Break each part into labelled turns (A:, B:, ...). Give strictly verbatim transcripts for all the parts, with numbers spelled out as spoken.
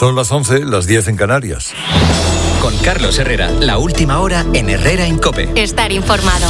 A: Son las once, las diez en Canarias.
B: Con Carlos Herrera, la última hora en Herrera en COPE.
C: Estar informado.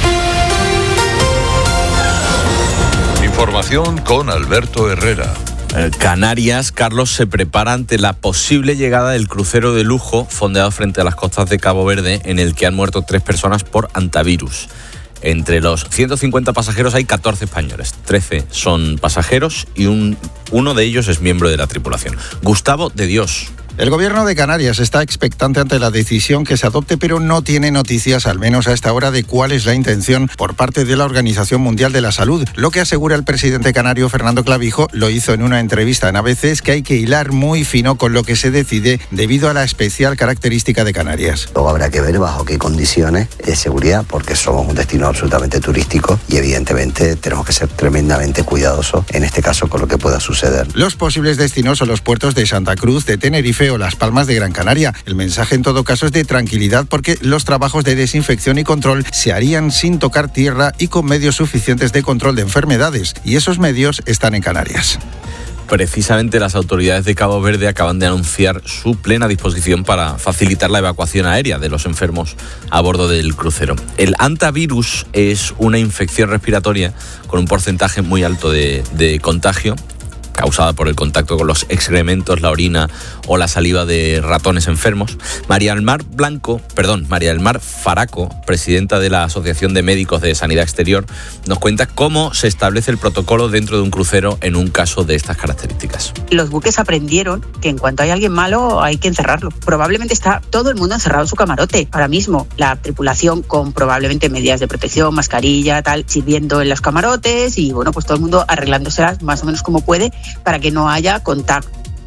A: Información con Alberto Herrera.
D: Canarias, Carlos, se prepara ante la posible llegada del crucero de lujo fondeado frente a las costas de Cabo Verde, en el que han muerto tres personas por hantavirus. Entre los ciento cincuenta pasajeros hay catorce españoles, trece son pasajeros y un, uno de ellos es miembro de la tripulación. Gustavo de Dios.
E: El gobierno de Canarias está expectante ante la decisión que se adopte, pero no tiene noticias, al menos a esta hora, de cuál es la intención por parte de la Organización Mundial de la Salud. Lo que asegura el presidente canario Fernando Clavijo, lo hizo en una entrevista en A B C, es que hay que hilar muy fino con lo que se decide debido a la especial característica de Canarias.
F: Luego habrá que ver bajo qué condiciones de seguridad, porque somos un destino absolutamente turístico y evidentemente tenemos que ser tremendamente cuidadosos, en este caso, con lo que pueda suceder.
E: Los posibles destinos son los puertos de Santa Cruz, de Tenerife o Las Palmas de Gran Canaria. El mensaje en todo caso es de tranquilidad, porque los trabajos de desinfección y control se harían sin tocar tierra y con medios suficientes de control de enfermedades, y esos medios están en Canarias.
D: Precisamente las autoridades de Cabo Verde acaban de anunciar su plena disposición para facilitar la evacuación aérea de los enfermos a bordo del crucero. El hantavirus es una infección respiratoria con un porcentaje muy alto de, de contagio, causada por el contacto con los excrementos, la orina o la saliva de ratones enfermos. María del Mar Blanco, perdón, María del Mar Faraco, presidenta de la Asociación de Médicos de Sanidad Exterior, nos cuenta cómo se establece el protocolo dentro de un crucero en un caso de estas características.
G: Los buques aprendieron que en cuanto hay alguien malo hay que encerrarlo. Probablemente está todo el mundo encerrado en su camarote. Ahora mismo la tripulación con probablemente medidas de protección, mascarilla, tal, sirviendo en los camarotes y bueno, pues todo el mundo arreglándoselas más o menos como puede para que no haya contacto.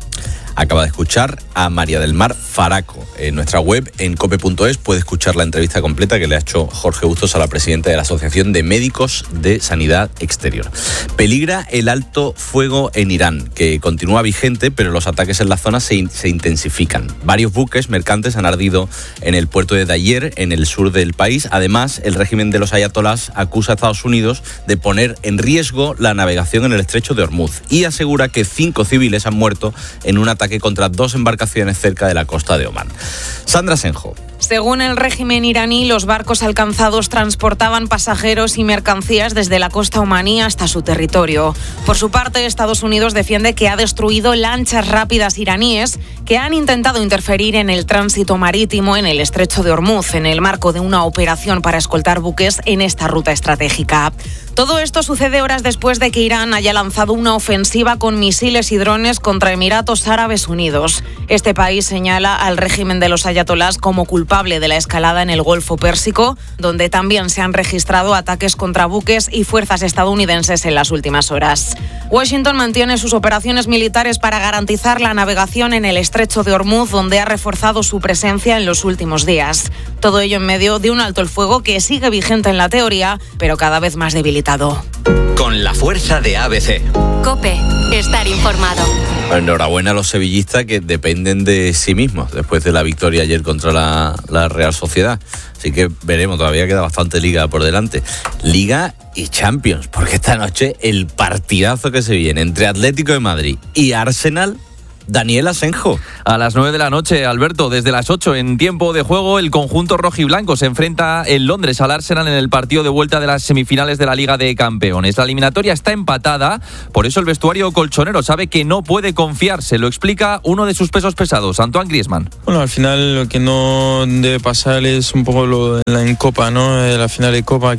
D: Acaba de escuchar a María del Mar Faraco. En nuestra web, en cope punto es, puede escuchar la entrevista completa que le ha hecho Jorge Bustos a la presidenta de la Asociación de Médicos de Sanidad Exterior. Peligra el alto fuego en Irán, que continúa vigente, pero los ataques en la zona se, in- se intensifican. Varios buques mercantes han ardido en el puerto de Dayer, en el sur del país. Además, el régimen de los ayatolás acusa a Estados Unidos de poner en riesgo la navegación en el estrecho de Hormuz y asegura que cinco civiles han muerto en un ataque contra dos embarcaciones cerca de la costa de Omán. Sandra Senjo.
H: Según el régimen iraní, los barcos alcanzados transportaban pasajeros y mercancías desde la costa omaní hasta su territorio. Por su parte, Estados Unidos defiende que ha destruido lanchas rápidas iraníes que han intentado interferir en el tránsito marítimo en el estrecho de Hormuz, en el marco de una operación para escoltar buques en esta ruta estratégica. Todo esto sucede horas después de que Irán haya lanzado una ofensiva con misiles y drones contra Emiratos Árabes Unidos. Este país señala al régimen de los ayatolás como culpable de la escalada en el Golfo Pérsico, donde también se han registrado ataques contra buques y fuerzas estadounidenses en las últimas horas. Washington mantiene sus operaciones militares para garantizar la navegación en el estrecho de Hormuz, donde ha reforzado su presencia en los últimos días. Todo ello en medio de un alto el fuego que sigue vigente en la teoría, pero cada vez más debilitado.
B: Con la fuerza de A B C.
C: COPE, estar informado.
D: Enhorabuena a los sevillistas, que dependen de sí mismos después de la victoria ayer contra la, la Real Sociedad. Así que veremos, todavía queda bastante liga por delante. Liga y Champions, porque esta noche el partidazo que se viene entre Atlético de Madrid y Arsenal. Daniel Asenjo.
I: A las nueve de la noche, Alberto, desde las ocho en tiempo de juego, el conjunto rojiblanco se enfrenta en Londres al Arsenal en el partido de vuelta de las semifinales de la Liga de Campeones. La eliminatoria está empatada, por eso el vestuario colchonero sabe que no puede confiarse. Lo explica uno de sus pesos pesados, Antoine Griezmann.
J: Bueno, al final lo que no debe pasar es un poco lo en Copa, ¿no? La final de Copa,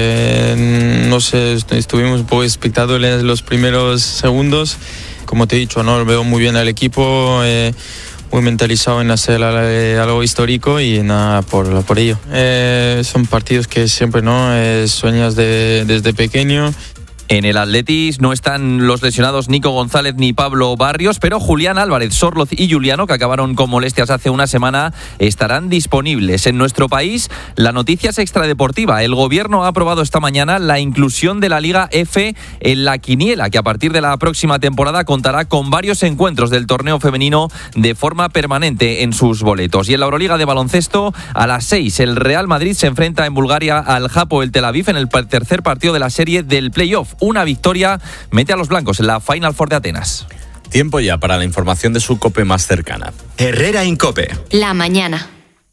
J: que no sé, estuvimos un poco espectadores en los primeros segundos. Como te he dicho, no veo muy bien al equipo, eh, muy mentalizado en hacer eh, algo histórico y nada por, por ello. Eh, son partidos que siempre no eh, sueñas de, desde pequeño.
I: En el Atletis no están los lesionados Nico González ni Pablo Barrios, pero Julián Álvarez, Sorloz y Juliano, que acabaron con molestias hace una semana, estarán disponibles. En nuestro país, la noticia es extradeportiva. El gobierno ha aprobado esta mañana la inclusión de la Liga F en la quiniela, que a partir de la próxima temporada contará con varios encuentros del torneo femenino de forma permanente en sus boletos. Y en la Euroliga de baloncesto, a las seis, el Real Madrid se enfrenta en Bulgaria al Hapoel Tel Aviv en el tercer partido de la serie del playoff. Una victoria mete a los blancos en la Final Four de Atenas.
D: Tiempo ya para la información de su COPE más cercana.
B: Herrera en COPE.
C: La mañana.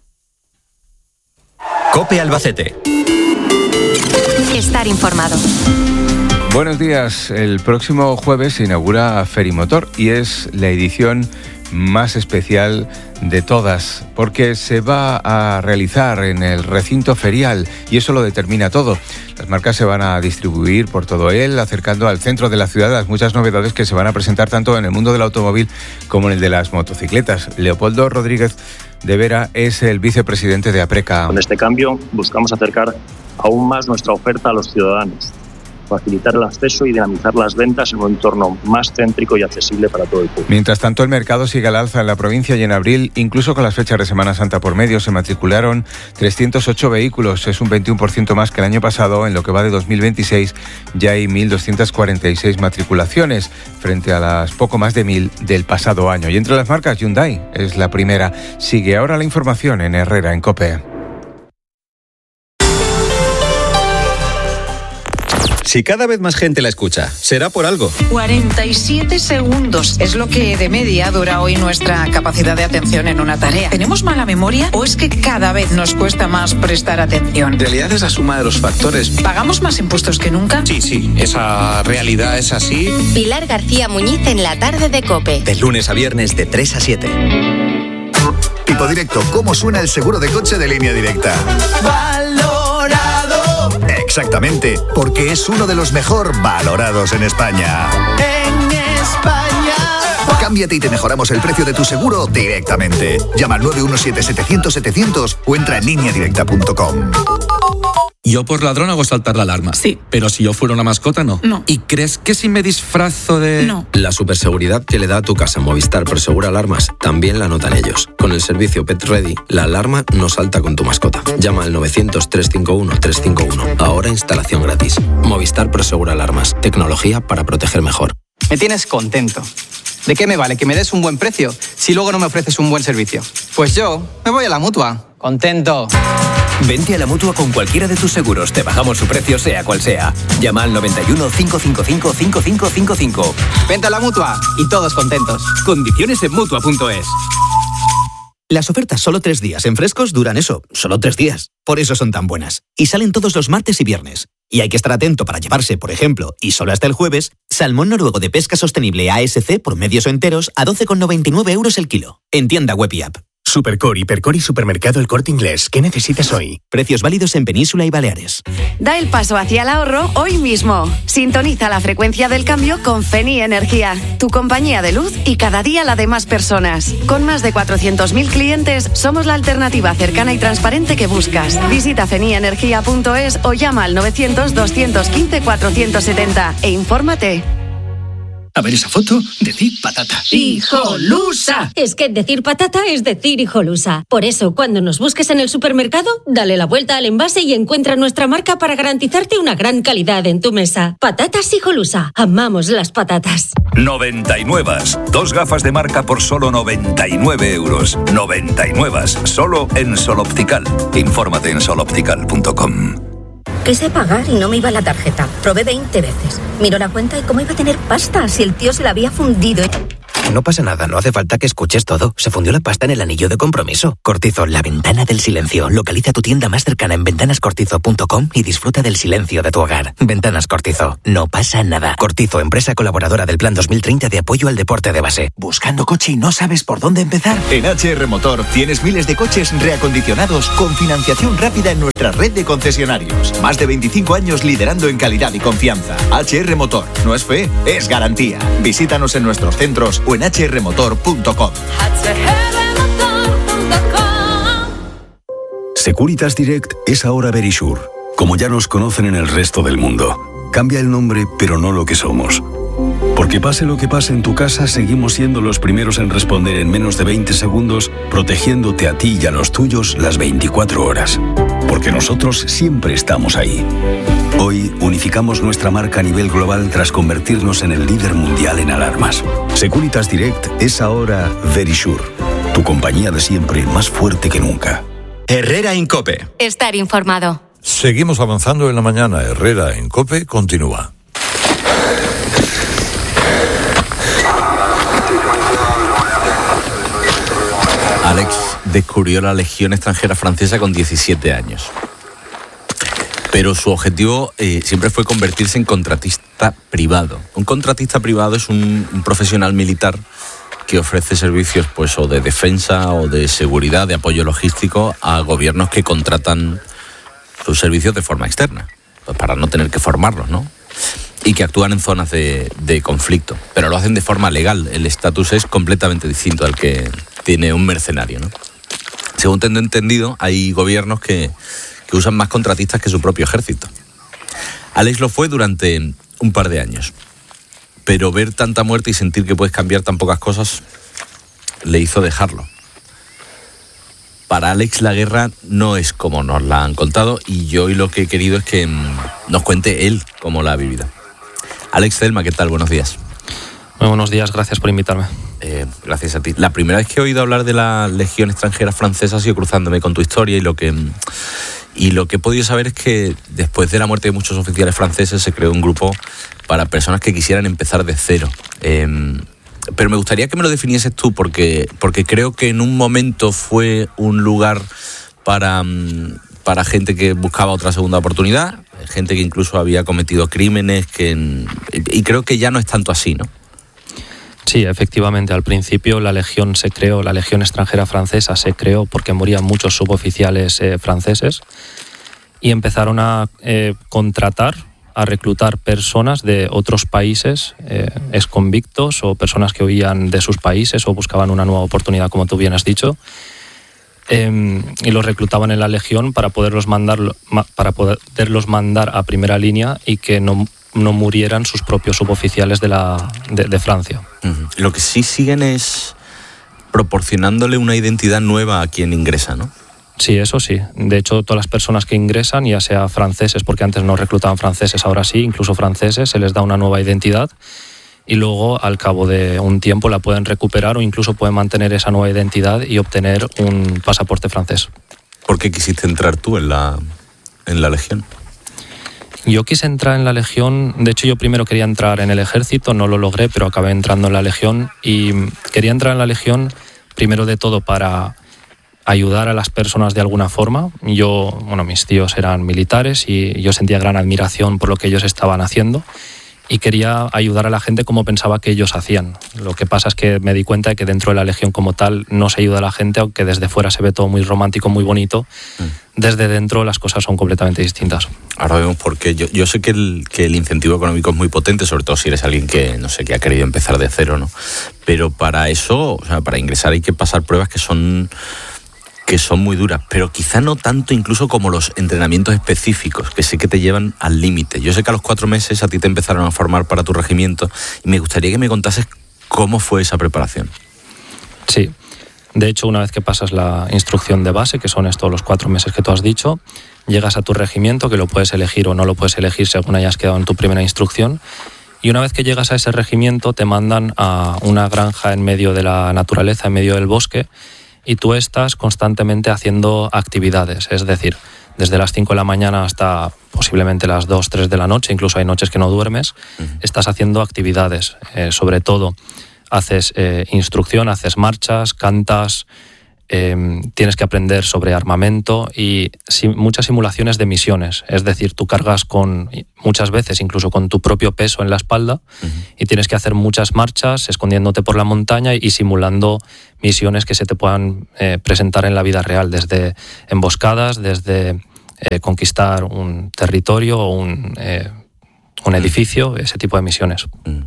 B: COPE Albacete.
C: Estar informado.
K: Buenos días. El próximo jueves se inaugura Ferimotor y es la edición más especial de todas, porque se va a realizar en el recinto ferial y eso lo determina todo. Las marcas se van a distribuir por todo él, acercando al centro de la ciudad las muchas novedades que se van a presentar tanto en el mundo del automóvil como en el de las motocicletas. Leopoldo Rodríguez de Vera es el vicepresidente de APRECA.
L: Con este cambio buscamos acercar aún más nuestra oferta a los ciudadanos, facilitar el acceso y dinamizar las ventas en un entorno más céntrico y accesible para todo el público.
K: Mientras tanto, el mercado sigue al alza en la provincia y en abril, incluso con las fechas de Semana Santa por medio, se matricularon trescientos ocho vehículos. Es un veintiuno por ciento más que el año pasado. En lo que va de dos mil veintiséis ya hay mil doscientas cuarenta y seis matriculaciones frente a las poco más de mil del pasado año. Y entre las marcas, Hyundai es la primera. Sigue ahora la información en Herrera en COPE.
B: Si cada vez más gente la escucha, será por algo.
M: cuarenta y siete segundos es lo que de media dura hoy nuestra capacidad de atención en una tarea. ¿Tenemos mala memoria o es que cada vez nos cuesta más prestar atención?
N: En realidad es la suma de los factores.
M: ¿Pagamos más impuestos que nunca?
N: Sí, sí, esa realidad es así.
C: Pilar García Muñiz en la tarde de COPE.
B: De lunes a viernes de tres a siete.
O: Tipo directo, ¿cómo suena el seguro de coche de Línea Directa? Exactamente, porque es uno de los mejor valorados en España.
P: En España.
O: Cámbiate y te mejoramos el precio de tu seguro directamente. Llama al nueve uno siete, setecientos, setecientos o entra en línea directa punto com.
Q: Yo por ladrón hago saltar la alarma.
M: Sí.
Q: Pero si yo fuera una mascota, no.
M: No.
Q: ¿Y crees que si me disfrazo de...?
M: No.
R: La superseguridad que le da a tu casa Movistar Prosegura Alarmas también la notan ellos. Con el servicio Pet Ready, la alarma no salta con tu mascota. Llama al novecientos, trescientos cincuenta y uno, trescientos cincuenta y uno. Ahora instalación gratis. Movistar Prosegura Alarmas. Tecnología para proteger mejor.
S: Me tienes contento. ¿De qué me vale que me des un buen precio si luego no me ofreces un buen servicio? Pues yo me voy a la Mutua. Contento.
B: Vente a la Mutua con cualquiera de tus seguros. Te bajamos su precio sea cual sea. Llama al noventa y uno, cincuecientos cincuenta y cinco, cinco cinco cinco cinco.
S: Vente a la Mutua y todos contentos.
B: Condiciones en Mutua punto es. Las ofertas solo tres días en Frescos duran eso, solo tres días. Por eso son tan buenas. Y salen todos los martes y viernes. Y hay que estar atento para llevarse, por ejemplo, y solo hasta el jueves, salmón noruego de pesca sostenible A S C por medios o enteros a doce con noventa y nueve euros el kilo. En tienda web y app.
T: Supercore, Hipercore y Supermercado El Corte Inglés. ¿Qué necesitas hoy?
B: Precios válidos en Península y Baleares.
U: Da el paso hacia el ahorro hoy mismo. Sintoniza la frecuencia del cambio con Feni Energía, tu compañía de luz y cada día la de más personas. Con más de cuatrocientos mil clientes, somos la alternativa cercana y transparente que buscas. Visita feni energía punto es o llama al novecientos, doscientos quince, cuatrocientos setenta e infórmate.
T: A ver esa foto, decir patata.
V: ¡Hijolusa! Es que decir patata es decir hijolusa. Por eso, cuando nos busques en el supermercado, dale la vuelta al envase y encuentra nuestra marca para garantizarte una gran calidad en tu mesa. Patatas Hijolusa. Amamos las patatas.
A: noventa y nueve. Dos gafas de marca por solo noventa y nueve euros. noventa y nueve. Solo en Sol Optical. Infórmate en sol optical punto com.
V: Quise pagar y no me iba la tarjeta. Probé veinte veces. Miro la cuenta y cómo iba a tener pasta si el tío se la había fundido.
B: No pasa nada, no hace falta que escuches todo. Se fundió la pasta en el anillo de compromiso. Cortizo, la ventana del silencio. Localiza tu tienda más cercana en ventanas cortizo punto com y disfruta del silencio de tu hogar. Ventanas Cortizo, no pasa nada. Cortizo, empresa colaboradora del Plan dos mil treinta de apoyo al deporte de base.
W: ¿Buscando coche y no sabes por dónde empezar?
O: En H R Motor tienes miles de coches reacondicionados con financiación rápida en nuestra red de concesionarios. Más de veinticinco años liderando en calidad y confianza. H R Motor, no es fe, es garantía. Visítanos en nuestros centros o en h r motor punto com.
X: Securitas Direct es ahora Verisure, como ya nos conocen en el resto del mundo. Cambia el nombre, pero no lo que somos. Porque pase lo que pase en tu casa, seguimos siendo los primeros en responder en menos de veinte segundos, protegiéndote a ti y a los tuyos las veinticuatro horas. Porque nosotros siempre estamos ahí. Hoy unificamos nuestra marca a nivel global tras convertirnos en el líder mundial en alarmas. Securitas Direct es ahora Verisure, tu compañía de siempre más fuerte que nunca.
B: Herrera en COPE.
C: Estar informado.
A: Seguimos avanzando en la mañana. Herrera en COPE continúa.
D: descubrió la Legión Extranjera Francesa con diecisiete años. Pero su objetivo eh, siempre fue convertirse en contratista privado. Un contratista privado es un, un profesional militar que ofrece servicios pues o de defensa o de seguridad, de apoyo logístico a gobiernos que contratan sus servicios de forma externa, pues para no tener que formarlos, ¿no? Y que actúan en zonas de, de conflicto, pero lo hacen de forma legal. El estatus es completamente distinto al que tiene un mercenario, ¿no? Según tengo entendido, hay gobiernos que, que usan más contratistas que su propio ejército. Alex lo fue durante un par de años, pero ver tanta muerte y sentir que puedes cambiar tan pocas cosas le hizo dejarlo. Para Alex la guerra no es como nos la han contado, y yo hoy lo que he querido es que nos cuente él cómo la ha vivido. Alex Celma, ¿qué tal? Buenos días.
E: Muy buenos días, gracias por invitarme.
D: Eh, gracias a ti. La primera vez que he oído hablar de la Legión Extranjera Francesa ha sido cruzándome con tu historia, y lo que y lo que he podido saber es que después de la muerte de muchos oficiales franceses se creó un grupo para personas que quisieran empezar de cero. Eh, pero me gustaría que me lo definieses tú, porque, porque creo que en un momento fue un lugar para, para gente que buscaba otra segunda oportunidad, gente que incluso había cometido crímenes, que, y creo que ya no es tanto así, ¿no?
E: Sí, efectivamente, al principio la Legión se creó, la Legión Extranjera Francesa se creó porque morían muchos suboficiales eh, franceses, y empezaron a eh, contratar, a reclutar personas de otros países, eh, exconvictos o personas que huían de sus países o buscaban una nueva oportunidad, como tú bien has dicho, eh, y los reclutaban en la Legión para poderlos mandar, para poderlos mandar a primera línea y que no no murieran sus propios suboficiales de, la, de, de Francia.
D: Uh-huh. Lo que sí siguen es proporcionándole una identidad nueva a quien ingresa, ¿no?
E: Sí, eso sí. De hecho, todas las personas que ingresan, ya sea franceses, porque antes no reclutaban franceses, ahora sí, incluso franceses, se les da una nueva identidad, y luego al cabo de un tiempo la pueden recuperar o incluso pueden mantener esa nueva identidad y obtener un pasaporte francés.
D: ¿Por qué quisiste entrar tú en la, en la Legión?
E: Yo quise entrar en la Legión, de hecho yo primero quería entrar en el ejército, no lo logré, pero acabé entrando en la Legión, y quería entrar en la Legión primero de todo para ayudar a las personas de alguna forma. Yo, bueno, mis tíos eran militares y yo sentía gran admiración por lo que ellos estaban haciendo, y quería ayudar a la gente como pensaba que ellos hacían. Lo que pasa es que me di cuenta de que dentro de la Legión como tal no se ayuda a la gente, aunque desde fuera se ve todo muy romántico, muy bonito. Mm. Desde dentro las cosas son completamente distintas.
D: Ahora vemos por qué. Yo, yo sé que el, que el incentivo económico es muy potente, sobre todo si eres alguien que, no sé, que ha querido empezar de cero, ¿no? Pero para eso, o sea, para ingresar hay que pasar pruebas que son... que son muy duras, pero quizá no tanto incluso como los entrenamientos específicos, que sé que te llevan al límite. Yo sé que a los cuatro meses a ti te empezaron a formar para tu regimiento, y me gustaría que me contases cómo fue esa preparación.
E: Sí, de hecho, una vez que pasas la instrucción de base, que son estos los cuatro meses que tú has dicho, llegas a tu regimiento, que lo puedes elegir o no lo puedes elegir según hayas quedado en tu primera instrucción, y una vez que llegas a ese regimiento te mandan a una granja en medio de la naturaleza, en medio del bosque, y tú estás constantemente haciendo actividades, es decir, desde las cinco de la mañana hasta posiblemente las dos, tres de la noche, incluso hay noches que no duermes, uh-huh. estás haciendo actividades, eh, sobre todo haces eh, instrucción, haces marchas, cantas, eh, tienes que aprender sobre armamento y si, muchas simulaciones de misiones, es decir, tú cargas con muchas veces incluso con tu propio peso en la espalda, uh-huh. y tienes que hacer muchas marchas escondiéndote por la montaña y simulando misiones que se te puedan eh, presentar en la vida real, desde emboscadas, desde eh, conquistar un territorio o un, eh, un edificio, ese tipo de misiones.
D: Uh-huh.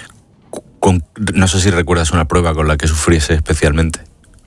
D: Con, no sé si recuerdas una prueba con la que sufriese especialmente.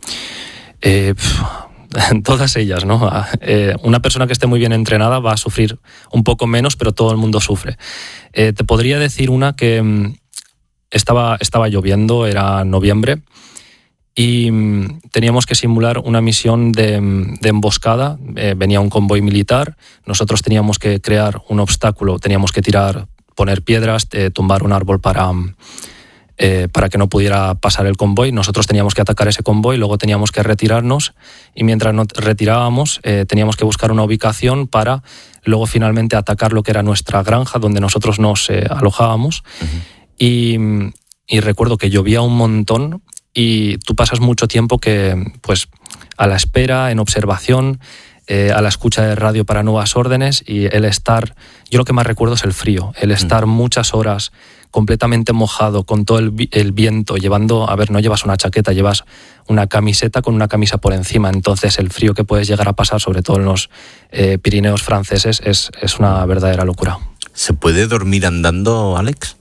E: Eh, todas ellas, ¿no? Eh, una persona que esté muy bien entrenada va a sufrir un poco menos, pero todo el mundo sufre. Eh, te podría decir una que mm, estaba, estaba lloviendo, era noviembre, y mm, teníamos que simular una misión de, de emboscada. Eh, venía un convoy militar, nosotros teníamos que crear un obstáculo, teníamos que tirar, poner piedras, eh, tumbar un árbol para... Eh, para que no pudiera pasar el convoy. Nosotros teníamos que atacar ese convoy, luego teníamos que retirarnos, y mientras nos retirábamos eh, teníamos que buscar una ubicación para luego finalmente atacar lo que era nuestra granja donde nosotros nos eh, alojábamos. Uh-huh. y, y recuerdo que llovía un montón y tú pasas mucho tiempo que pues a la espera, en observación, eh, a la escucha de radio para nuevas órdenes, y el estar, yo lo que más recuerdo es el frío, el estar mm. muchas horas completamente mojado, con todo el, el viento, llevando, a ver, no llevas una chaqueta, llevas una camiseta con una camisa por encima, entonces el frío que puedes llegar a pasar, sobre todo en los eh, Pirineos franceses, es, es una verdadera locura.
D: ¿Se puede dormir andando, Alex?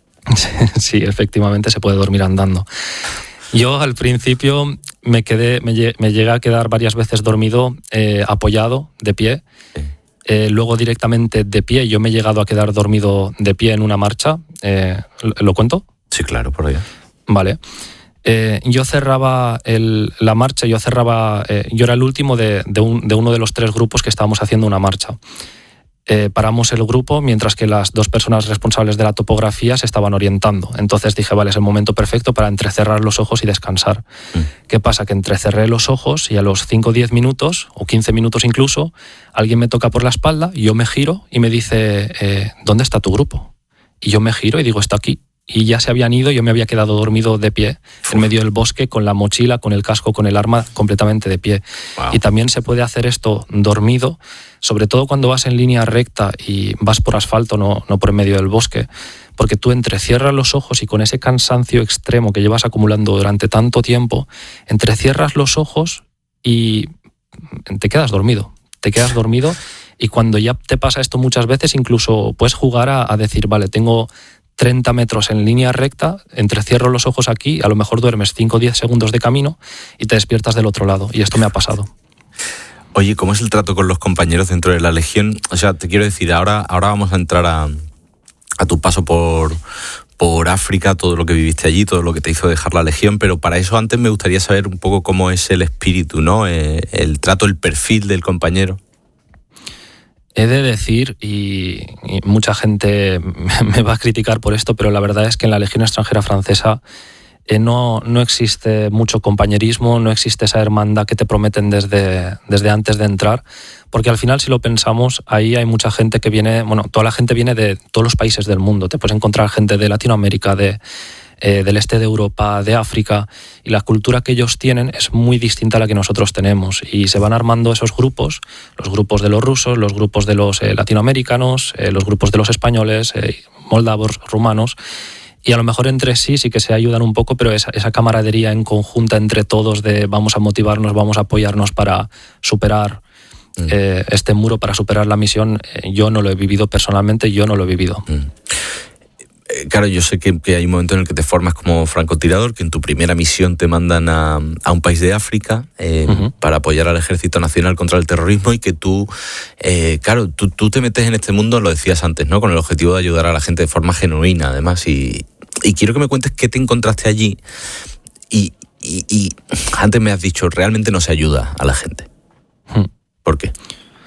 E: Sí, efectivamente se puede dormir andando. Yo al principio me quedé, me, me llegué a quedar varias veces dormido eh, apoyado, de pie. Sí. Eh, luego directamente de pie, yo me he llegado a quedar dormido de pie en una marcha. Eh, ¿Lo cuento?
D: Sí, claro, por allá.
E: Vale. Eh, yo cerraba el, la marcha, yo cerraba, eh, yo era el último de, de, un, de uno de los tres grupos que estábamos haciendo una marcha. Eh, paramos el grupo mientras que las dos personas responsables de la topografía se estaban orientando. Entonces dije, vale, es el momento perfecto para entrecerrar los ojos y descansar. Mm. ¿Qué pasa? Que entrecerré los ojos y a los cinco o diez minutos, o quince minutos incluso, alguien me toca por la espalda, y yo me giro y me dice, eh, ¿dónde está tu grupo? Y yo me giro y digo, está aquí. Y ya se habían ido, yo me había quedado dormido de pie, Uf. en medio del bosque, con la mochila, con el casco, con el arma, completamente de pie. Wow. Y también se puede hacer esto dormido, sobre todo cuando vas en línea recta y vas por asfalto, no, no por en medio del bosque, porque tú entrecierras los ojos y con ese cansancio extremo que llevas acumulando durante tanto tiempo, entrecierras los ojos y te quedas dormido, te quedas dormido y cuando ya te pasa esto muchas veces, incluso puedes jugar a, a decir, vale, tengo treinta metros en línea recta, entrecierro los ojos aquí, a lo mejor duermes cinco o diez segundos de camino y te despiertas del otro lado. Y esto me ha pasado.
D: Oye, ¿cómo es el trato con los compañeros dentro de la Legión? O sea, te quiero decir, ahora, ahora vamos a entrar a, a tu paso por, por África, todo lo que viviste allí, todo lo que te hizo dejar la Legión, pero para eso antes me gustaría saber un poco cómo es el espíritu, ¿no? Eh, el trato, el perfil del compañero.
E: He de decir, y, y mucha gente me va a criticar por esto, pero la verdad es que en la Legión Extranjera Francesa eh, no, no existe mucho compañerismo, no existe esa hermandad que te prometen desde, desde antes de entrar, porque al final, si lo pensamos, ahí hay mucha gente que viene, bueno, toda la gente viene de todos los países del mundo. Te puedes encontrar gente de Latinoamérica, de... Eh, del este de Europa, de África, y la cultura que ellos tienen es muy distinta a la que nosotros tenemos, y se van armando esos grupos, los grupos de los rusos, los grupos de los eh, latinoamericanos, eh, los grupos de los españoles, eh, moldavos, rumanos, y a lo mejor entre sí sí que se ayudan un poco, pero esa, esa camaradería en conjunta entre todos de vamos a motivarnos, vamos a apoyarnos para superar mm. eh, este muro, para superar la misión, eh, yo no lo he vivido personalmente, yo no lo he vivido.
D: Mm. Claro, yo sé que, que hay un momento en el que te formas como francotirador, que en tu primera misión te mandan a, a un país de África eh, uh-huh. para apoyar al Ejército Nacional contra el terrorismo, y que tú, eh, claro, tú, tú te metes en este mundo, lo decías antes, ¿no? Con el objetivo de ayudar a la gente de forma genuina, además, y, y quiero que me cuentes qué te encontraste allí, y, y, y antes me has dicho, realmente no se ayuda a la gente. Uh-huh. ¿Por qué?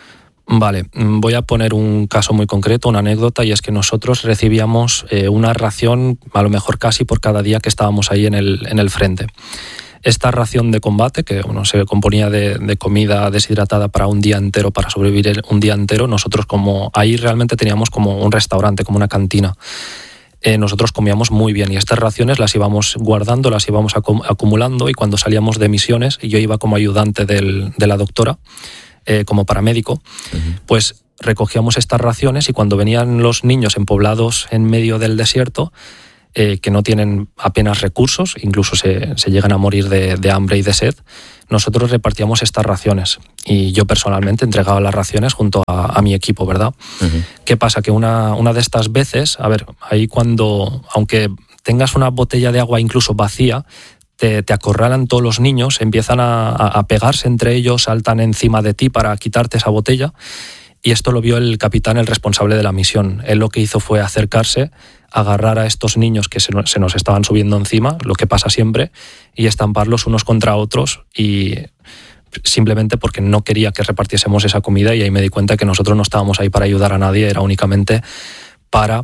E: Vale, voy a poner un caso muy concreto, una anécdota, y es que nosotros recibíamos eh, una ración, a lo mejor casi por cada día que estábamos ahí en el, en el frente. Esta ración de combate, que bueno, se componía de, de comida deshidratada para un día entero, para sobrevivir un día entero, nosotros como ahí realmente teníamos como un restaurante, como una cantina. Eh, nosotros comíamos muy bien, y estas raciones las íbamos guardando, las íbamos acum- acumulando, y cuando salíamos de misiones, y yo iba como ayudante del, de la doctora, Eh, como paramédico, uh-huh. pues recogíamos estas raciones, y cuando venían los niños en poblados en medio del desierto, eh, que no tienen apenas recursos, incluso se, se llegan a morir de, de hambre y de sed, nosotros repartíamos estas raciones, y yo personalmente entregaba las raciones junto a, a mi equipo, ¿verdad? Uh-huh. ¿Qué pasa? Que una, una de estas veces, a ver, ahí cuando, aunque tengas una botella de agua incluso vacía, Te, te acorralan todos los niños, empiezan a, a pegarse entre ellos, saltan encima de ti para quitarte esa botella, y esto lo vio el capitán, el responsable de la misión. Él lo que hizo fue acercarse, agarrar a estos niños que se, se nos estaban subiendo encima, lo que pasa siempre, y estamparlos unos contra otros, y simplemente porque no quería que repartiésemos esa comida, y ahí me di cuenta que nosotros no estábamos ahí para ayudar a nadie, era únicamente para,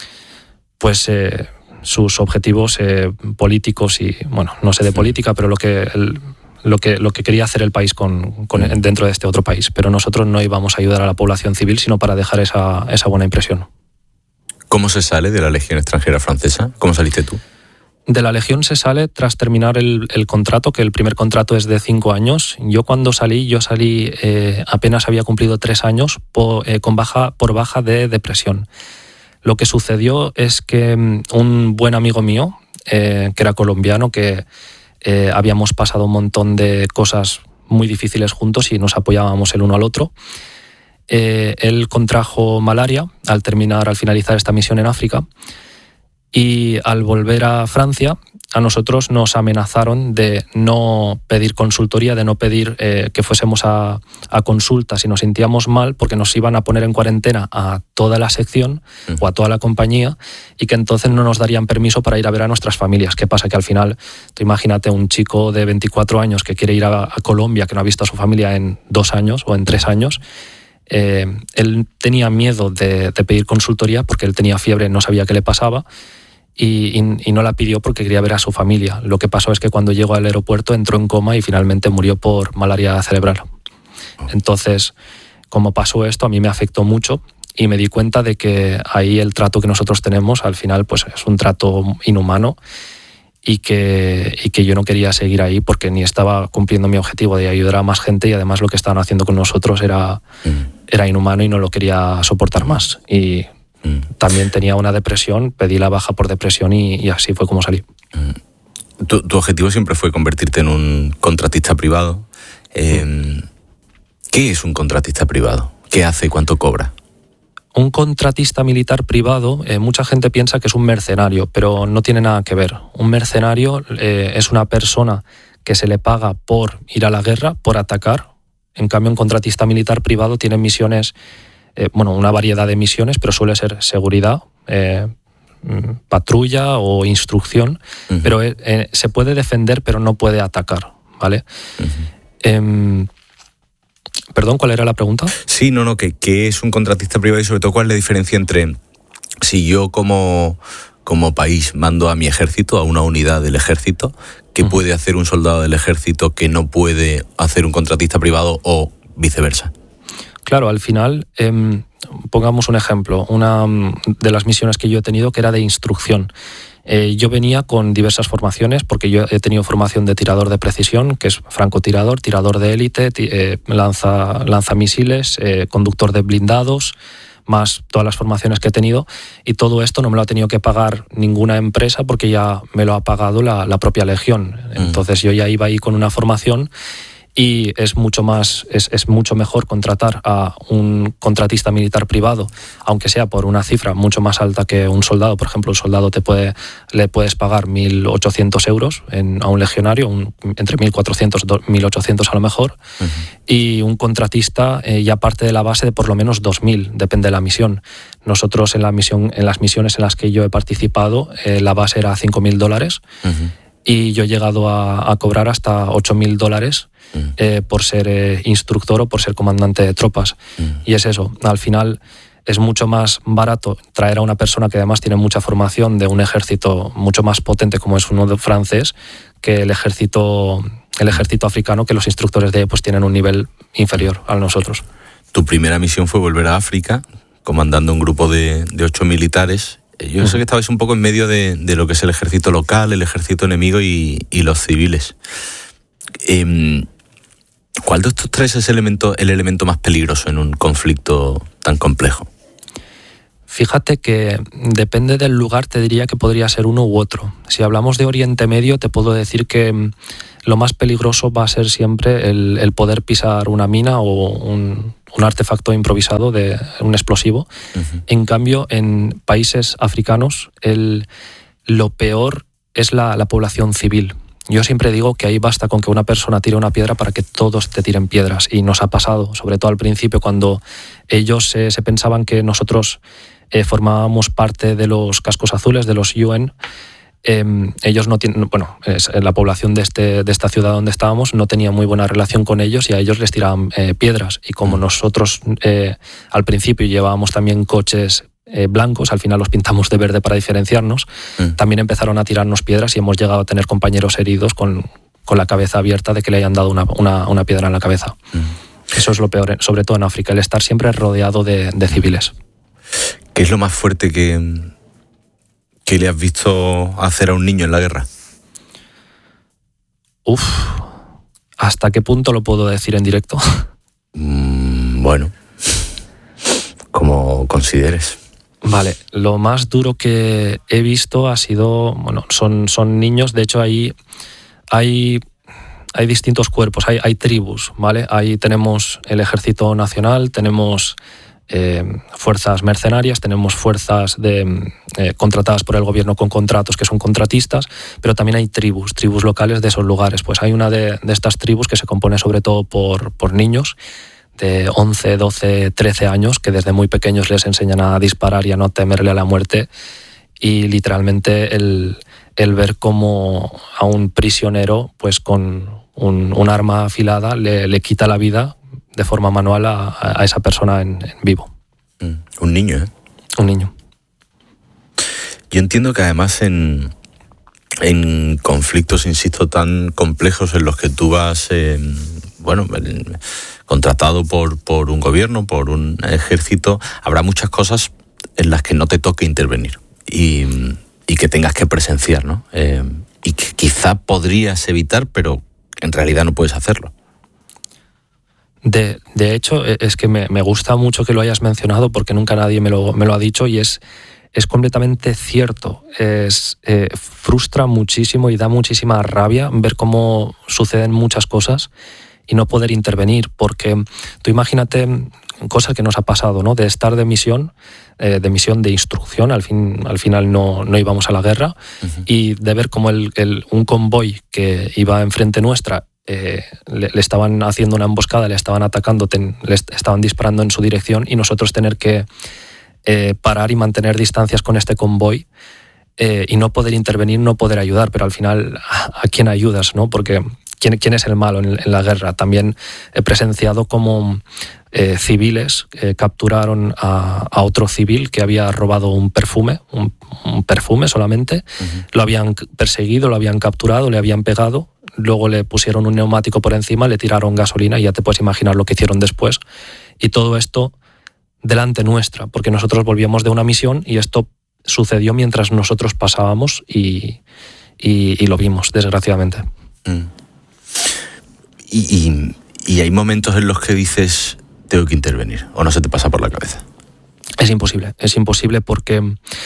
E: pues... Eh, sus objetivos eh, políticos, y bueno, no sé de política, pero lo que el, lo que lo que quería hacer el país con, con dentro de este otro país, pero nosotros no íbamos a ayudar a la población civil, sino para dejar esa, esa buena impresión.
D: ¿Cómo se sale de la Legión Extranjera Francesa? ¿Cómo saliste tú?
E: De la Legión se sale tras terminar el, el contrato, que el primer contrato es de cinco años. Yo cuando salí, yo salí eh, apenas había cumplido tres años por, eh, con baja, por baja de depresión. Lo que sucedió es que un buen amigo mío, eh, que era colombiano, que eh, habíamos pasado un montón de cosas muy difíciles juntos y nos apoyábamos el uno al otro, eh, él contrajo malaria al terminar, al finalizar esta misión en África. Y al volver a Francia, a nosotros nos amenazaron de no pedir consultoría, de no pedir eh, que fuésemos a, a consulta si nos sentíamos mal, porque nos iban a poner en cuarentena a toda la sección mm. o a toda la compañía, y que entonces no nos darían permiso para ir a ver a nuestras familias. ¿Qué pasa? Que al final, tú imagínate un chico de veinticuatro años que quiere ir a, a Colombia, que no ha visto a su familia en dos años o en tres años, eh, él tenía miedo de, de pedir consultoría porque él tenía fiebre, no sabía qué le pasaba. Y, y, y no la pidió porque quería ver a su familia. Lo que pasó es que cuando llegó al aeropuerto entró en coma y finalmente murió por malaria cerebral. Entonces, como pasó esto, a mí me afectó mucho y me di cuenta de que ahí el trato que nosotros tenemos al final pues es un trato inhumano y que, y que yo no quería seguir ahí porque ni estaba cumpliendo mi objetivo de ayudar a más gente, y además lo que estaban haciendo con nosotros era, era inhumano y no lo quería soportar más. Y también tenía una depresión, pedí la baja por depresión y, y así fue como salí.
D: Tu, tu objetivo siempre fue convertirte en un contratista privado. Eh, ¿Qué es un contratista privado? ¿Qué hace y cuánto cobra?
E: Un contratista militar privado, eh, mucha gente piensa que es un mercenario, pero no tiene nada que ver. Un mercenario eh, es una persona que se le paga por ir a la guerra, por atacar. En cambio, un contratista militar privado tiene misiones... Eh, bueno, una variedad de misiones, pero suele ser seguridad, eh, patrulla o instrucción, uh-huh. pero eh, se puede defender, pero no puede atacar, ¿vale? Uh-huh. Eh, Perdón, ¿cuál era la pregunta?
D: Sí, no, no, que, que es un contratista privado y sobre todo cuál es la diferencia entre si yo como, como país mando a mi ejército, a una unidad del ejército, ¿qué uh-huh. puede hacer un soldado del ejército que no puede hacer un contratista privado o viceversa?
E: Claro, al final, eh, pongamos un ejemplo, una de las misiones que yo he tenido que era de instrucción. Eh, yo venía con diversas formaciones, porque yo he tenido formación de tirador de precisión, que es francotirador, tirador de élite, eh, lanza, lanzamisiles, eh, conductor de blindados, más todas las formaciones que he tenido, y todo esto no me lo ha tenido que pagar ninguna empresa porque ya me lo ha pagado la, la propia Legión. Entonces yo ya iba ahí con una formación. Y es mucho más, es, es mucho mejor contratar a un contratista militar privado, aunque sea por una cifra mucho más alta que un soldado. Por ejemplo, un soldado te puede, le puedes pagar mil ochocientos euros en, a un legionario, un, entre mil cuatrocientos y mil ochocientos a lo mejor, uh-huh. y un contratista eh, ya parte de la base de por lo menos dos mil, depende de la misión. Nosotros en, la misión, en las misiones en las que yo he participado, eh, la base era cinco mil dólares, uh-huh. y yo he llegado a, a cobrar hasta ocho mil dólares eh, por ser eh, instructor o por ser comandante de tropas. Mm. Y es eso, al final es mucho más barato traer a una persona que además tiene mucha formación de un ejército mucho más potente como es uno de francés que el ejército, el ejército africano, que los instructores de pues tienen un nivel inferior a nosotros.
D: Tu primera misión fue volver a África, comandando un grupo de, de ocho militares. Yo sé que estabais un poco en medio de, de lo que es el ejército local, el ejército enemigo y, y los civiles. Eh, ¿Cuál de estos tres es el elemento, el elemento más peligroso en un conflicto tan complejo?
E: Fíjate que depende del lugar, te diría que podría ser uno u otro. Si hablamos de Oriente Medio, te puedo decir que lo más peligroso va a ser siempre el, el poder pisar una mina o un, un artefacto improvisado, de un explosivo. Uh-huh. En cambio, en países africanos, el, lo peor es la, la población civil. Yo siempre digo que ahí basta con que una persona tire una piedra para que todos te tiren piedras. Y nos ha pasado, sobre todo al principio, cuando ellos eh, se pensaban que nosotros eh, formábamos parte de los cascos azules, de los U N. Eh, ellos no tienen, bueno, es, la población de, este, de esta ciudad donde estábamos no tenía muy buena relación con ellos y a ellos les tiraban eh, piedras. Y como nosotros eh, al principio llevábamos también coches Eh, blancos, al final los pintamos de verde para diferenciarnos, mm. también empezaron a tirarnos piedras y hemos llegado a tener compañeros heridos con, con la cabeza abierta de que le hayan dado una, una, una piedra en la cabeza. Mm. Eso es lo peor, sobre todo en África, el estar siempre rodeado de, de civiles.
D: ¿Qué es lo más fuerte que, ¿Qué le has visto hacer a un niño en la guerra?
E: Uf, ¿hasta qué punto lo puedo decir en directo?
D: Mm, bueno, como consideres.
E: Vale, lo más duro que he visto ha sido, bueno, son, son niños, de hecho ahí hay, hay distintos cuerpos, hay, hay tribus, ¿vale? Ahí tenemos el Ejército Nacional, tenemos eh, fuerzas mercenarias, tenemos fuerzas de, eh, contratadas por el gobierno con contratos que son contratistas, pero también hay tribus, tribus locales de esos lugares. Pues hay una de, de estas tribus que se compone sobre todo por, por niños de once, doce, trece años, que desde muy pequeños les enseñan a disparar y a no temerle a la muerte, y literalmente el, el ver cómo a un prisionero pues con un, un arma afilada le, le quita la vida de forma manual a, a esa persona en, en vivo.
D: Mm, un niño, ¿eh?
E: Un niño.
D: Yo entiendo que además en, en conflictos, insisto, tan complejos en los que tú vas, eh, bueno, el, contratado por, por un gobierno, por un ejército, habrá muchas cosas en las que no te toque intervenir y, y que tengas que presenciar, ¿no? Eh, y que quizá podrías evitar, pero en realidad no puedes hacerlo.
E: De, de hecho, es que me, me gusta mucho que lo hayas mencionado porque nunca nadie me lo, me lo ha dicho y es, es completamente cierto. Es, eh, frustra muchísimo y da muchísima rabia ver cómo suceden muchas cosas y no poder intervenir, porque tú imagínate cosas que nos ha pasado, ¿no? De estar de misión, eh, de misión de instrucción, al fin, al final no, no íbamos a la guerra, uh-huh. Y de ver cómo el, el, un convoy que iba enfrente nuestra eh, le, le estaban haciendo una emboscada, le estaban atacando, ten, le estaban disparando en su dirección y nosotros tener que eh, parar y mantener distancias con este convoy eh, y no poder intervenir, no poder ayudar, pero al final ¿a, a quién ayudas, no? Porque ¿Quién, ¿Quién es el malo en, en la guerra? También he presenciado cómo eh, civiles eh, capturaron a, a otro civil que había robado un perfume, un, un perfume solamente. Uh-huh. Lo habían perseguido, lo habían capturado, le habían pegado, luego le pusieron un neumático por encima, le tiraron gasolina y ya te puedes imaginar lo que hicieron después. Y todo esto delante nuestra, porque nosotros volvíamos de una misión y esto sucedió mientras nosotros pasábamos y, y, y lo vimos, desgraciadamente.
D: Mm. Y, y, y hay momentos en los que dices, tengo que intervenir, o no se te pasa por la cabeza.
E: Es imposible, es imposible porque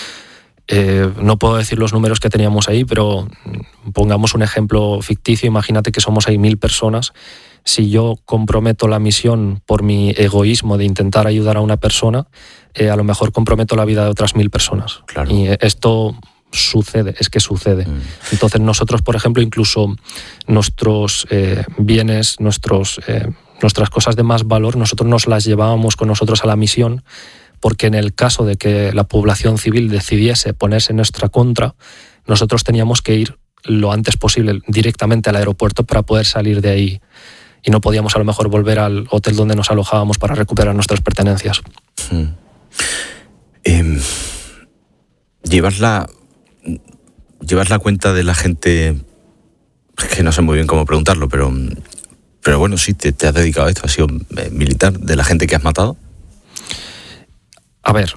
E: eh, no puedo decir los números que teníamos ahí, pero pongamos un ejemplo ficticio, imagínate que somos ahí mil personas. Si yo comprometo la misión por mi egoísmo de intentar ayudar a una persona, eh, a lo mejor comprometo la vida de otras mil personas.
D: Claro.
E: Y esto sucede, es que sucede. Mm. Entonces nosotros, por ejemplo, incluso nuestros eh, bienes, nuestros, eh, nuestras cosas de más valor, nosotros nos las llevábamos con nosotros a la misión, porque en el caso de que la población civil decidiese ponerse en nuestra contra, nosotros teníamos que ir lo antes posible directamente al aeropuerto para poder salir de ahí. Y no podíamos a lo mejor volver al hotel donde nos alojábamos para recuperar nuestras pertenencias.
D: Mm. Eh, ¿Llevas la... ¿Llevas la cuenta de la gente? Es que no sé muy bien cómo preguntarlo, pero, pero bueno, sí, te, te has dedicado a esto, has sido militar, de la gente que has matado.
E: A ver,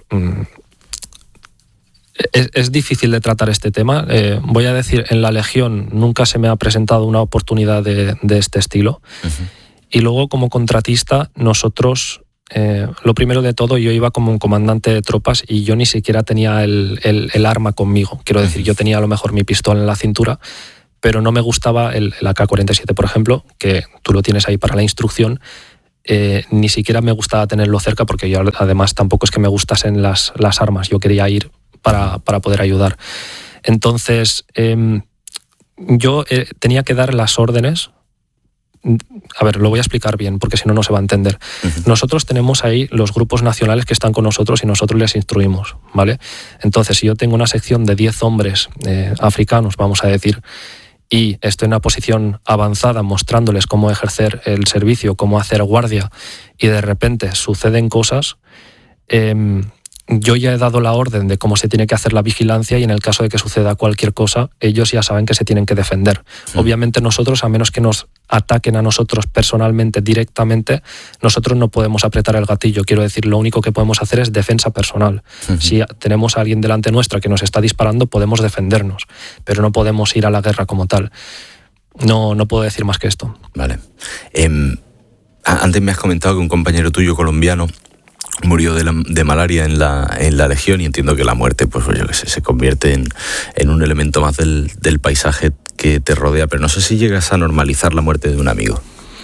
E: es, es difícil de tratar este tema. Eh, voy a decir, en la Legión nunca se me ha presentado una oportunidad de, de este estilo. Uh-huh. Y luego, como contratista, nosotros... Eh, lo primero de todo, yo iba como un comandante de tropas y yo ni siquiera tenía el, el, el arma conmigo. Quiero decir, yo tenía a lo mejor mi pistola en la cintura, pero no me gustaba el, el A K cuarenta y siete, por ejemplo, que tú lo tienes ahí para la instrucción. Eh, ni siquiera me gustaba tenerlo cerca porque yo además tampoco es que me gustasen las, las armas. Yo quería ir para, para poder ayudar. Entonces, eh, yo eh, tenía que dar las órdenes. A ver, lo voy a explicar bien porque si no, no se va a entender. Uh-huh. Nosotros tenemos ahí los grupos nacionales que están con nosotros y nosotros les instruimos, ¿vale? Entonces, si yo tengo una sección de diez hombres eh, africanos, vamos a decir, y estoy en una posición avanzada mostrándoles cómo ejercer el servicio, cómo hacer guardia, y de repente suceden cosas, eh, yo ya he dado la orden de cómo se tiene que hacer la vigilancia y en el caso de que suceda cualquier cosa, ellos ya saben que se tienen que defender. Uh-huh. Obviamente nosotros, a menos que nos ataquen a nosotros personalmente, directamente, nosotros no podemos apretar el gatillo. Quiero decir, lo único que podemos hacer es defensa personal. Uh-huh. Si tenemos a alguien delante nuestra que nos está disparando, podemos defendernos, pero no podemos ir a la guerra como tal. No, no puedo decir más que esto.
D: Vale. Eh, antes me has comentado que un compañero tuyo colombiano murió de, la, de malaria en la, en la Legión, y entiendo que la muerte, pues yo qué sé, se convierte en, en un elemento más del, del paisaje que te rodea, pero no sé si llegas a normalizar la muerte de un amigo.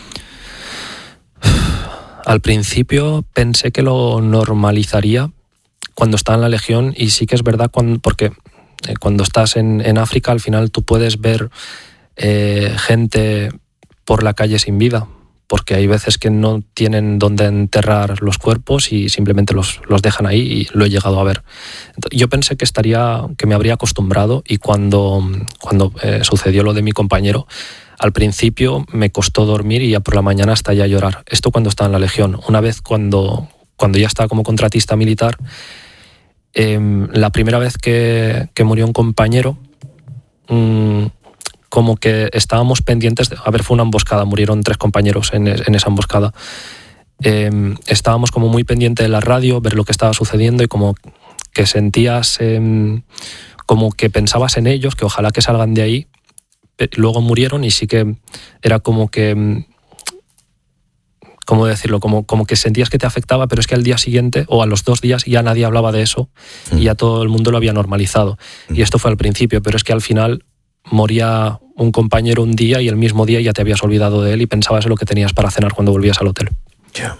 E: Al principio pensé que lo normalizaría cuando estaba en la Legión, y sí que es verdad, cuando, porque cuando estás en, en África, al final tú puedes ver eh, gente por la calle sin vida, porque hay veces que no tienen dónde enterrar los cuerpos y simplemente los, los dejan ahí, y lo he llegado a ver. Yo pensé que estaría, que me habría acostumbrado, y cuando, cuando eh, sucedió lo de mi compañero, al principio me costó dormir y ya por la mañana hasta ya llorar. Esto cuando estaba en la Legión. Una vez cuando, cuando ya estaba como contratista militar, eh, la primera vez que, que murió un compañero, mmm, como que estábamos pendientes, de, a ver, fue una emboscada, murieron tres compañeros en, en esa emboscada. Eh, estábamos como muy pendientes de la radio, ver lo que estaba sucediendo, y como que sentías, eh, como que pensabas en ellos, que ojalá que salgan de ahí. Luego murieron, y sí que era como que, ¿cómo decirlo? Como, como que sentías que te afectaba, pero es que al día siguiente, o a los dos días, ya nadie hablaba de eso, mm. y ya todo el mundo lo había normalizado. Mm. Y esto fue al principio, pero es que al final moría un compañero un día, y el mismo día ya te habías olvidado de él y pensabas en lo que tenías para cenar cuando volvías al hotel.
D: Yeah.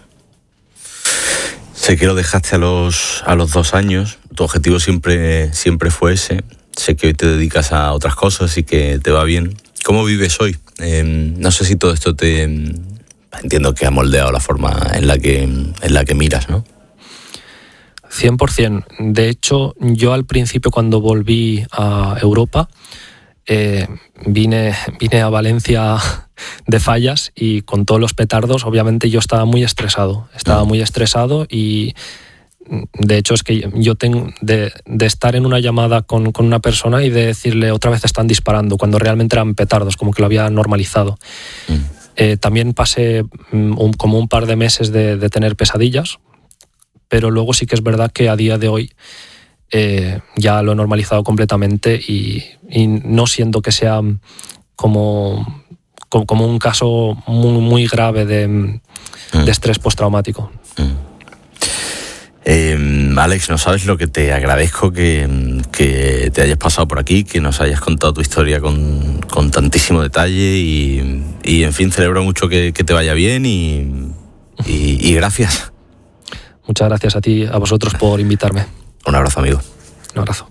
D: Sé que lo dejaste a los, a los dos años, tu objetivo siempre, siempre fue ese. Sé que hoy te dedicas a otras cosas y que te va bien. ¿Cómo vives hoy? Eh, no sé si todo esto te... Entiendo que ha moldeado la forma en la que, en la que miras, ¿no?
E: cien por ciento. De hecho, yo al principio, cuando volví a Europa, eh, vine, vine a Valencia de fallas, y con todos los petardos, obviamente yo estaba muy estresado. Estaba muy estresado, y de hecho es que yo tengo de, de estar en una llamada con, con una persona y de decirle otra vez están disparando, cuando realmente eran petardos, como que lo había normalizado. Mm. Eh, también pasé un, como un par de meses de, de tener pesadillas, pero luego sí que es verdad que a día de hoy eh, ya lo he normalizado completamente, y, y no siento que sea como, como, como un caso muy, muy grave de, mm. de estrés postraumático.
D: Mm. Eh, Alex, no sabes lo que te agradezco que, que te hayas pasado por aquí, que nos hayas contado tu historia con, con tantísimo detalle, y, y en fin, celebro mucho que, que te vaya bien, y, y, y gracias.
E: Muchas gracias a ti, a vosotros, por invitarme.
D: Un abrazo, amigo.
E: Un abrazo.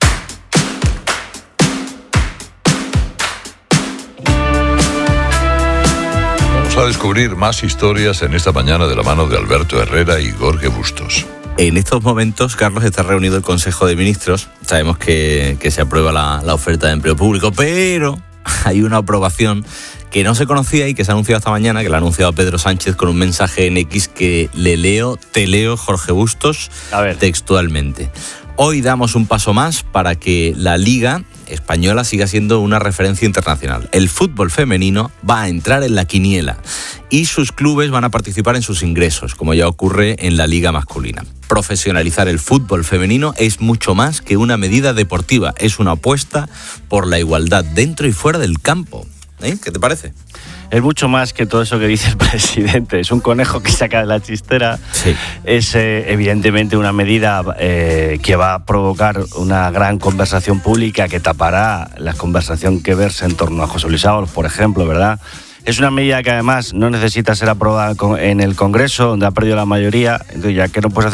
F: Vamos a descubrir más historias en esta mañana de la mano de Alberto Herrera y Jorge Bustos.
D: En estos momentos, Carlos, está reunido el Consejo de Ministros. Sabemos que, que se aprueba la, la oferta de empleo público, pero hay una aprobación que no se conocía y que se ha anunciado esta mañana, que la ha anunciado Pedro Sánchez con un mensaje en X que le leo, te leo, Jorge Bustos, a ver, textualmente. Hoy damos un paso más para que la Liga Española siga siendo una referencia internacional. El fútbol femenino va a entrar en la quiniela y sus clubes van a participar en sus ingresos, como ya ocurre en la Liga masculina. Profesionalizar el fútbol femenino es mucho más que una medida deportiva, es una apuesta por la igualdad dentro y fuera del campo. ¿Eh? ¿Qué te parece?
G: Es mucho más que todo eso que dice el presidente. Es un conejo que saca de la chistera. Sí. Es eh, evidentemente una medida eh, que va a provocar una gran conversación pública, que tapará la conversación que verse en torno a José Luis Ábalos, por ejemplo, ¿verdad? Es una medida que además no necesita ser aprobada en el Congreso, donde ha perdido la mayoría. Entonces, ya que no puedes hacer